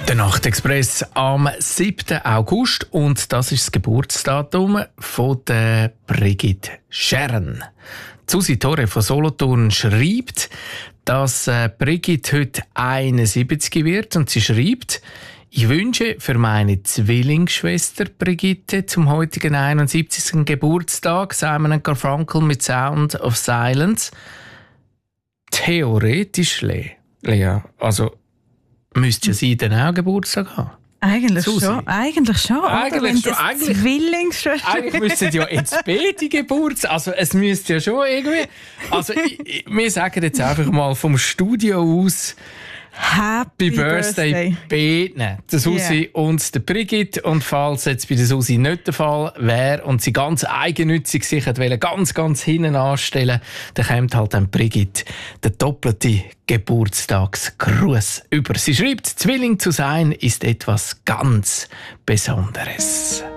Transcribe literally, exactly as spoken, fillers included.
Der Nachtexpress am siebten August und das ist das Geburtsdatum von der Brigitte Schern. Susi Torre von Solothurn schreibt, dass äh, Brigitte heute einundsiebzig wird und sie schreibt: Ich wünsche für meine Zwillingsschwester Brigitte zum heutigen einundsiebzigsten Geburtstag Simon and Garfunkel mit Sound of Silence. Theoretisch, Le- Lea, also müsste ja sie dann auch Geburtstag haben. Eigentlich Susi. schon. Eigentlich schon. Eigentlich schon. Eigentlich, Zwillingsschwester. Eigentlich müssten ja jetzt beide Geburtstag. Also es müsste ja schon irgendwie. Also ich, ich, wir sagen jetzt einfach mal vom Studio aus Happy Birthday, Birthday. beiden, der Susi Yeah. und der Brigitte. Und falls jetzt bei der Susi nicht der Fall wäre und sie ganz eigennützig sich wollte, ganz, ganz hinten anstellen, dann kommt halt dann Brigitte der doppelte Geburtstagsgruß über. Sie schreibt, Zwilling zu sein ist etwas ganz Besonderes.